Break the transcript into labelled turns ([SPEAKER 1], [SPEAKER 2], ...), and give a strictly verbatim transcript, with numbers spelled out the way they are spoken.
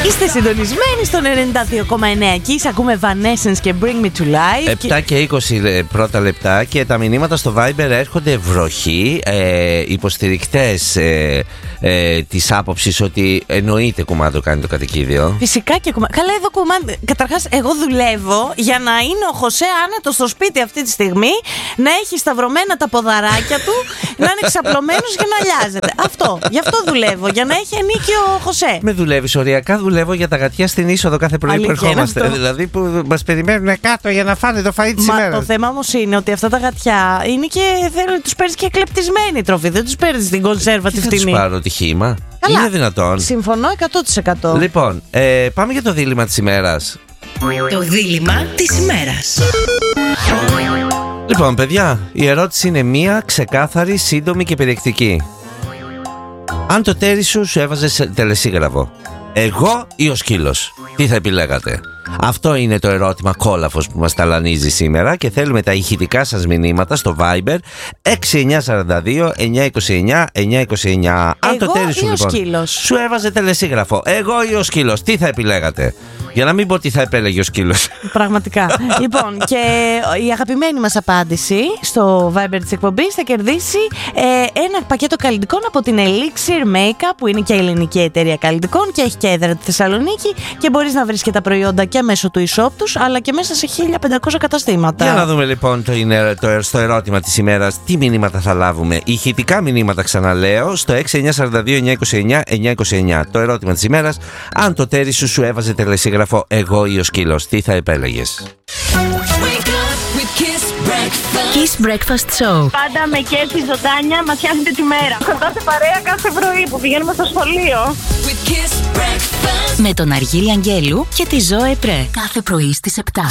[SPEAKER 1] Είστε συντονισμένοι στον ενενήντα δύο κόμμα εννέα Kiss. Ακούμε Evanescence και Bring Me to Life.
[SPEAKER 2] επτά και είκοσι πρώτα λεπτά και τα μηνύματα στο Viber έρχονται βροχή. Ε, υποστηρικτές ε, ε, της άποψης ότι εννοείται κουμάντο κάνει το κατοικίδιο.
[SPEAKER 1] Φυσικά και κουμάντο. Καλά, εδώ κουμάντο. Καταρχάς, εγώ δουλεύω για να είναι ο Χωσέ άνετος στο σπίτι αυτή τη στιγμή, να έχει σταυρωμένα τα ποδαράκια του, να είναι ξαπλωμένος και να λιάζεται. Αυτό. Γι' αυτό δουλεύω. Για να έχει ενίκιο ο Χωσέ.
[SPEAKER 2] Με δουλεύεις, οριακά δουλεύω για τα γατιά στην είσοδο κάθε πρωί που ερχόμαστε. Δηλαδή που μας περιμένουν κάτω για να φάνε το φαΐ της
[SPEAKER 1] Μα
[SPEAKER 2] ημέρας.
[SPEAKER 1] το θέμα όμως είναι ότι αυτά τα γατιά είναι και θέλουν, τους παίρνεις και κλεπτισμένη τροφή. Δεν τους παίρνεις την κονσέρβα τη φτηνή.
[SPEAKER 2] Θα τους πάρω τυχήμα.
[SPEAKER 1] Καλά.
[SPEAKER 2] Είναι δυνατόν.
[SPEAKER 1] Συμφωνώ εκατό τοις εκατό.
[SPEAKER 2] Λοιπόν, ε, πάμε για το δίλημμα της ημέρας.
[SPEAKER 3] Το δίλημμα της ημέρας.
[SPEAKER 2] Λοιπόν, παιδιά, η ερώτηση είναι μία, ξεκάθαρη, σύντομη και περιεκτική. Αν το τέρι σου σου έβαζε σε τελεσίγραφο, εγώ ή ο σκύλος, τι θα επιλέγατε? Αυτό είναι το ερώτημα κόλαφος που μας ταλανίζει σήμερα και θέλουμε τα ηχητικά σας μηνύματα στο Viber έξι εννιά τέσσερα δύο εννιά είκοσι εννιά εννιά είκοσι εννιά. Αν
[SPEAKER 1] Εγώ
[SPEAKER 2] το τέρι σου
[SPEAKER 1] ή ο
[SPEAKER 2] λοιπόν
[SPEAKER 1] σκύλος?
[SPEAKER 2] σου έβαζε τελεσίγραφο, εγώ ή ο σκύλος, τι θα επιλέγατε? Για να μην πω τι θα επέλεγε ο σκύλος.
[SPEAKER 1] Πραγματικά. Λοιπόν, και η αγαπημένη μας απάντηση στο Viber της εκπομπής θα κερδίσει ε, ένα πακέτο καλλιτικών από την Elixir Makeup, που είναι και ελληνική εταιρεία καλλιτικών και έχει και έδρα τη Θεσσαλονίκη, και μπορείς να βρεις και τα προϊόντα και μέσω του e-shop τους, αλλά και μέσα σε χίλια πεντακόσια καταστήματα.
[SPEAKER 2] Για να δούμε λοιπόν το, είναι, το, στο ερώτημα της ημέρας τι μηνύματα θα λάβουμε. Ηχητικά μηνύματα, ξαναλέω, στο έξι εννιά τέσσερα δύο εννιά είκοσι εννιά εννιά είκοσι εννιά. Το ερώτημα της ημέρας: αν το τέρι σου σου έβαζε τελεσίγραφο, εγώ ή ο σκύλος, τι θα επέλεγες?
[SPEAKER 3] Kiss Breakfast Show.
[SPEAKER 4] Πάντα με κέφι ζωντάνια μας φτιάχνετε τη μέρα. Κοντά σε παρέα κάθε πρωί που πηγαίνουμε στο σχολείο.
[SPEAKER 3] Με τον Αργύρι Αγγέλου και τη Ζωέ Πρέ. Κάθε πρωί στις επτά.